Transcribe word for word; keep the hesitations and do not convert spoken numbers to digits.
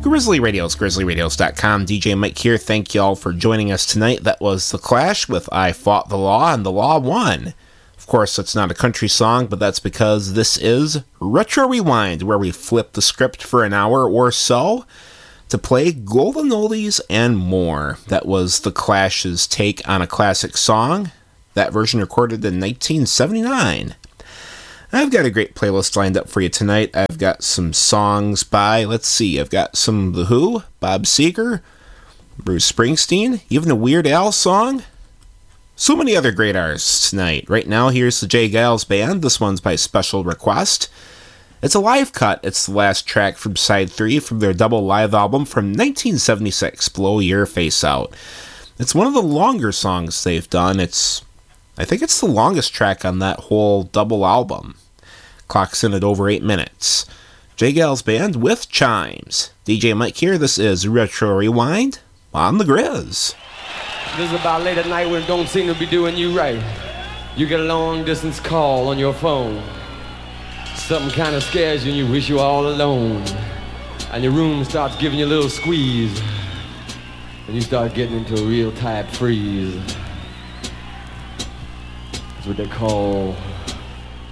Grizzly Radios, grizzly radios dot com. D J Mike here. Thank y'all for joining us tonight. That was The Clash with I Fought the Law, and the Law won. Of course, it's not a country song, but that's because this is Retro Rewind, where we flip the script for an hour or so to play golden oldies and more. That was The Clash's take on a classic song. That version recorded in nineteen seventy-nine. I've got a great playlist lined up for you tonight. I've got some songs by, let's see, I've got some The Who, Bob Seger, Bruce Springsteen, even a Weird Al song. So many other great artists tonight. Right now, here's the J. Geils Band. This one's by special request. It's a live cut. It's the last track from side three from their double live album from nineteen seventy-six, Blow Your Face Out. It's one of the longer songs they've done. It's, I think it's the longest track on that whole double album. Clocks in at over eight minutes. J. Geils Band with Chimes. D J Mike here. This is Retro Rewind on the Grizz. This is about late at night when it don't seem to be doing you right. You get a long distance call on your phone. Something kind of scares you and you wish you were all alone. And your room starts giving you a little squeeze. And you start getting into a real tight freeze. That's what they call